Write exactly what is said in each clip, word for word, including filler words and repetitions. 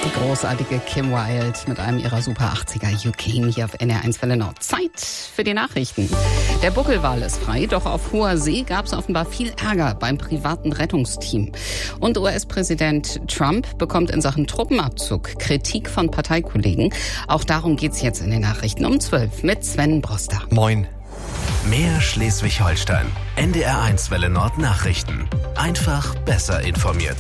Die großartige Kim Wilde mit einem ihrer Super achtziger You Came hier auf N R eins Welle Nord. Zeit für die Nachrichten. Der Buckelwal ist frei, doch auf hoher See gab es offenbar viel Ärger beim privaten Rettungsteam. Und U S-Präsident Trump bekommt in Sachen Truppenabzug Kritik von Parteikollegen. Auch darum geht's jetzt in den Nachrichten um zwölf mit Sven Broster. Moin. Mehr Schleswig-Holstein. N D R eins Welle Nord Nachrichten. Einfach besser informiert.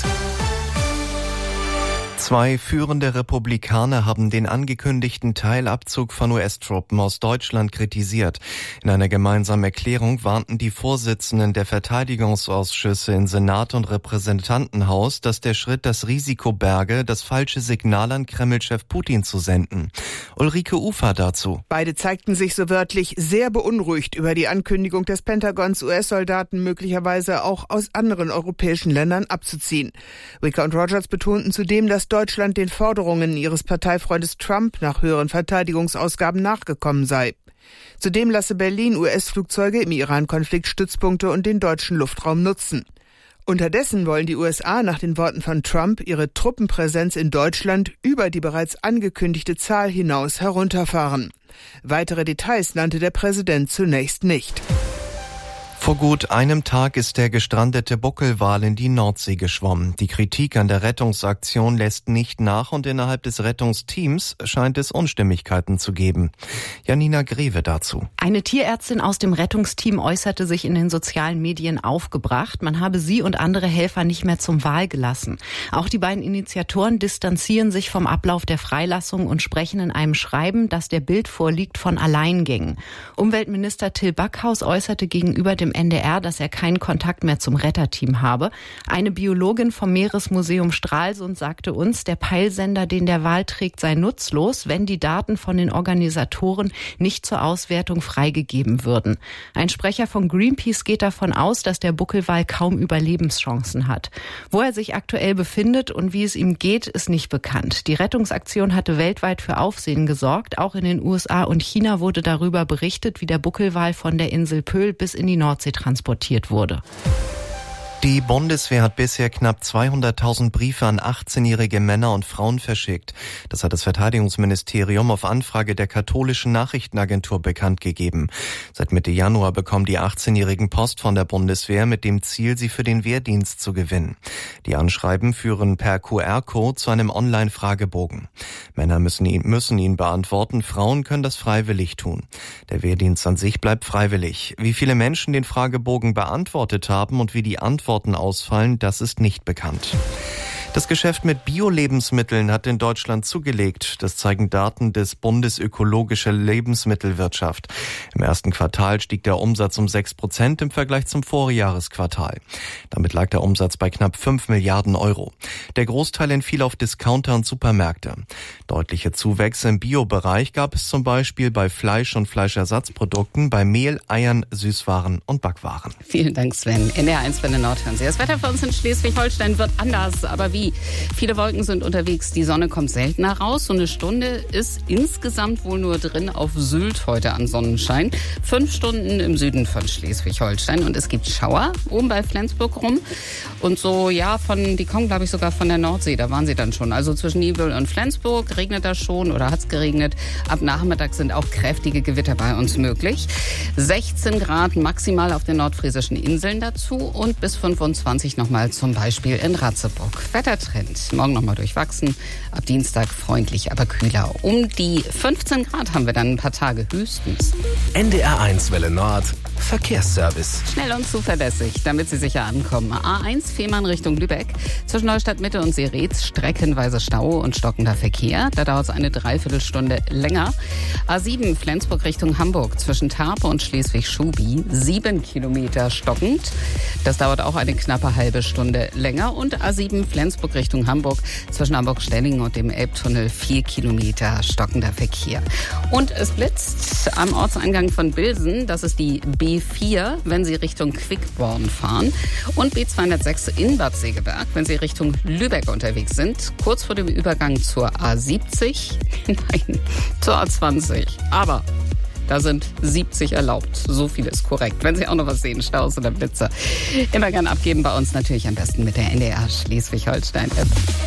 Zwei führende Republikaner haben den angekündigten Teilabzug von U S-Truppen aus Deutschland kritisiert. In einer gemeinsamen Erklärung warnten die Vorsitzenden der Verteidigungsausschüsse in Senat und Repräsentantenhaus, dass der Schritt das Risiko berge, das falsche Signal an Kreml-Chef Putin zu senden. Ulrike Ufer dazu. Beide zeigten sich so wörtlich sehr beunruhigt über die Ankündigung des Pentagons, U S-Soldaten möglicherweise auch aus anderen europäischen Ländern abzuziehen. Wicker und Rogers betonten zudem, dass Deutschland den Forderungen ihres Parteifreundes Trump nach höheren Verteidigungsausgaben nachgekommen sei. Zudem lasse Berlin U S-Flugzeuge im Iran-Konflikt Stützpunkte und den deutschen Luftraum nutzen. Unterdessen wollen die U S A nach den Worten von Trump ihre Truppenpräsenz in Deutschland über die bereits angekündigte Zahl hinaus herunterfahren. Weitere Details nannte der Präsident zunächst nicht. Vor gut einem Tag ist der gestrandete Buckelwal in die Nordsee geschwommen. Die Kritik an der Rettungsaktion lässt nicht nach und innerhalb des Rettungsteams scheint es Unstimmigkeiten zu geben. Janina Greve dazu. Eine Tierärztin aus dem Rettungsteam äußerte sich in den sozialen Medien aufgebracht. Man habe sie und andere Helfer nicht mehr zum Wal gelassen. Auch die beiden Initiatoren distanzieren sich vom Ablauf der Freilassung und sprechen in einem Schreiben, das der Bild vorliegt, von Alleingängen. Umweltminister Till Backhaus äußerte gegenüber dem N D R, dass er keinen Kontakt mehr zum Retterteam habe. Eine Biologin vom Meeresmuseum Stralsund sagte uns, der Peilsender, den der Wal trägt, sei nutzlos, wenn die Daten von den Organisatoren nicht zur Auswertung freigegeben würden. Ein Sprecher von Greenpeace geht davon aus, dass der Buckelwal kaum Überlebenschancen hat. Wo er sich aktuell befindet und wie es ihm geht, ist nicht bekannt. Die Rettungsaktion hatte weltweit für Aufsehen gesorgt. Auch in den U S A und China wurde darüber berichtet, wie der Buckelwal von der Insel Pöhl bis in die Nordsee transportiert wurde. Die Bundeswehr hat bisher knapp zweihunderttausend Briefe an achtzehnjährige Männer und Frauen verschickt. Das hat das Verteidigungsministerium auf Anfrage der katholischen Nachrichtenagentur bekannt gegeben. Seit Mitte Januar bekommen die achtzehnjährigen Post von der Bundeswehr mit dem Ziel, sie für den Wehrdienst zu gewinnen. Die Anschreiben führen per Q R-Code zu einem Online-Fragebogen. Männer müssen ihn, müssen ihn beantworten, Frauen können das freiwillig tun. Der Wehrdienst an sich bleibt freiwillig. Wie viele Menschen den Fragebogen beantwortet haben und wie die Antworten ausfallen, das ist nicht bekannt. Das Geschäft mit Bio-Lebensmitteln hat in Deutschland zugelegt. Das zeigen Daten des Bundes Ökologische Lebensmittelwirtschaft. Im ersten Quartal stieg der Umsatz um sechs Prozent im Vergleich zum Vorjahresquartal. Damit lag der Umsatz bei knapp fünf Milliarden Euro. Der Großteil entfiel auf Discounter und Supermärkte. Deutliche Zuwächse im Bio-Bereich gab es zum Beispiel bei Fleisch- und Fleischersatzprodukten, bei Mehl, Eiern, Süßwaren und Backwaren. Vielen Dank, Sven. N R eins Welle Nord hören Sie. Das Wetter für uns in Schleswig-Holstein wird anders, aber wie? Viele Wolken sind unterwegs, die Sonne kommt seltener raus. So eine Stunde ist insgesamt wohl nur drin auf Sylt heute an Sonnenschein. Fünf Stunden im Süden von Schleswig-Holstein und es gibt Schauer oben bei Flensburg rum. Und so, ja, von, die kommen, glaube ich, sogar von der Nordsee, da waren sie dann schon. Also zwischen Nibel und Flensburg regnet das schon oder hat es geregnet. Ab Nachmittag sind auch kräftige Gewitter bei uns möglich. sechzehn Grad maximal auf den nordfriesischen Inseln dazu und bis fünfundzwanzig nochmal zum Beispiel in Ratzeburg. Wettertrend. Morgen nochmal durchwachsen. Ab Dienstag freundlich, aber kühler. Um die fünfzehn Grad haben wir dann ein paar Tage höchstens. N D R eins Welle Nord Verkehrsservice. Schnell und zuverlässig, damit Sie sicher ankommen. A eins Fehmarn Richtung Lübeck. Zwischen Neustadt Mitte und Seretz streckenweise Stau und stockender Verkehr. Da dauert es eine Dreiviertelstunde länger. A sieben Flensburg Richtung Hamburg. Zwischen Tarpe und Schleswig-Schubi. Sieben Kilometer stockend. Das dauert auch eine knappe halbe Stunde länger. Und A sieben Flensburg Richtung Hamburg. Zwischen Hamburg-Stellingen und dem Elbtunnel. Vier Kilometer stockender Verkehr. Und es blitzt am Ortseingang von Bilsen. Das ist die B vier, wenn Sie Richtung Quickborn fahren. Und B zweihundertsechs in Bad Segeberg, wenn Sie Richtung Lübeck unterwegs sind. Kurz vor dem Übergang zur A siebzig. Nein, zur A zwanzig. Aber da sind siebzig erlaubt. So viel ist korrekt. Wenn Sie auch noch was sehen, Staus oder Blitze, immer gern abgeben bei uns. Natürlich am besten mit der N D R Schleswig-Holstein-App.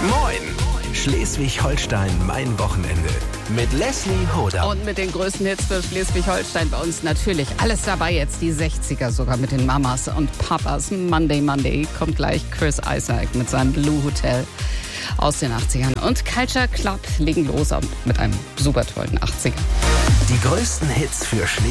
Moin! Schleswig-Holstein, mein Wochenende. Mit Leslie Hoda. Und mit den größten Hits für Schleswig-Holstein bei uns natürlich alles dabei jetzt. Die sechziger sogar mit den Mamas und Papas. Monday, Monday kommt gleich Chris Isaak mit seinem Blue Hotel aus den achtzigern. Und Culture Club legen los mit einem super tollen achtziger. Die größten Hits für Schleswig-Holstein.